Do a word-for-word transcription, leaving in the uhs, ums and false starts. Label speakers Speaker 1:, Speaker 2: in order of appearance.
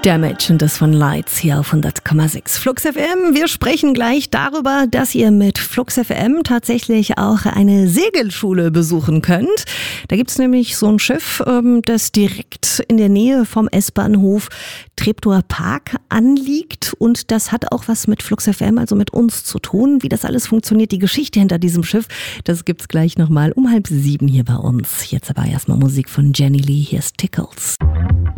Speaker 1: Damage und das von Lights hier auf hundert Komma sechs Flux F M. Wir sprechen gleich darüber, dass ihr mit Flux F M tatsächlich auch eine Segelschule besuchen könnt. Da gibt's nämlich so ein Schiff, das direkt in der Nähe vom S-Bahnhof Treptower Park anliegt. Und das hat auch was mit Flux F M, also mit uns zu tun. Wie das alles funktioniert, die Geschichte hinter diesem Schiff, das gibt's gleich nochmal um halb sieben hier bei uns. Jetzt aber erstmal Musik von Jenny Lee, hier ist Tickles.